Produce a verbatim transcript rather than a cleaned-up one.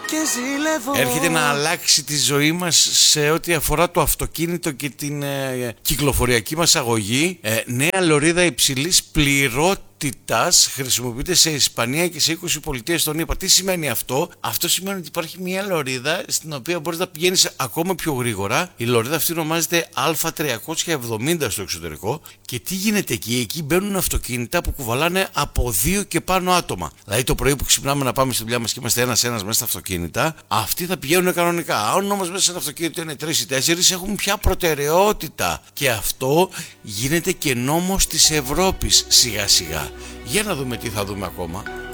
Έρχεται να αλλάξει τη ζωή μας σε ό,τι αφορά το αυτοκίνητο και την ε, κυκλοφοριακή μας αγωγή. Ε, νέα λωρίδα υψηλής πληρότητας χρησιμοποιείται σε Ισπανία και σε είκοσι πολιτείες των ΗΠΑ. Τι σημαίνει αυτό? Αυτό σημαίνει ότι υπάρχει μια λωρίδα στην οποία μπορείς να πηγαίνεις ακόμα πιο γρήγορα. Η λωρίδα αυτή ονομάζεται Α τριακόσια εβδομήντα στο εξωτερικό. Και τι γίνεται εκεί? Εκεί μπαίνουν αυτοκίνητα που κουβαλάνε από δύο και πάνω άτομα. Δηλαδή το πρωί που ξυπνάμε να πάμε στη δουλειά μας και είμαστε ένας-ένας μέσα στα αυτοκίνητα, αυτοί θα πηγαίνουν κανονικά. Αν όμως μέσα σε ένα αυτοκίνητο είναι τρεις ή τέσσερις, έχουν πια προτεραιότητα. Και αυτό γίνεται και νόμος της Ευρώπης σιγά σιγά. Για να δούμε τι θα δούμε ακόμα.